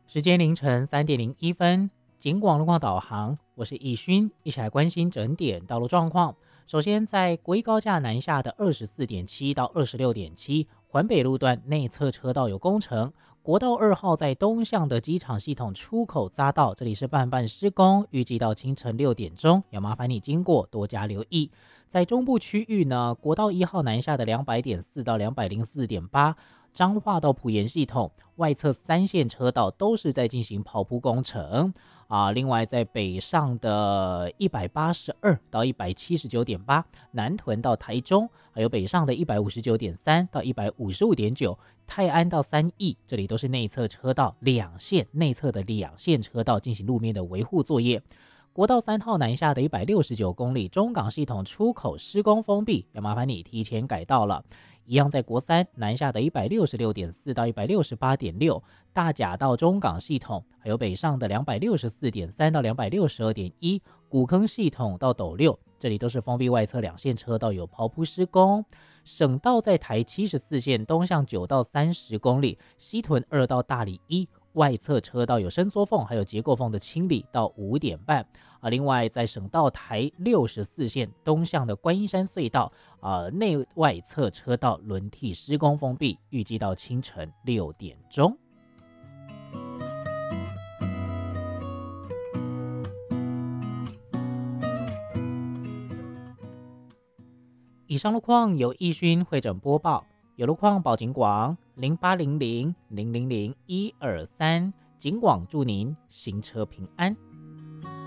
时间凌晨3:01，警广路况导航，我是易勋，一起来关心整点道路状况。首先，在国一高架南下的24.7到26.7环北路段内侧车道有工程，国道2号在东向的机场系统出口匝道，这里是半施工，预计到清晨6点钟，要麻烦你经过多加留意。在中部区域呢，国道1号南下的200.4到204.8。彰化到埔盐系统外侧3线车道都是在进行刨铺工程另外在北上的182到179.8，南屯到台中，还有北上的159.3到155.9，泰安到三义，这里都是内侧车道内侧的两线车道进行路面的维护作业。国道3号南下的169公里，中港系统出口施工封闭，要麻烦你提前改道了。一样在国3南下的166.4到168.6，大甲到中港系统，还有北上的264.3到262.1，古坑系统到斗六，这里都是封闭外侧两线车道有刨铺施工。省道在台74线东向9到30公里，西屯2到大里1。外侧车道有伸缩缝还有结构缝的清理到5点半另外在省道台64线东向的观音山隧道内外侧车道轮替施工封闭，预计到清晨6点钟。以上路况由易勋会诊播报，有路况报警广0800000123，警广祝您行车平安。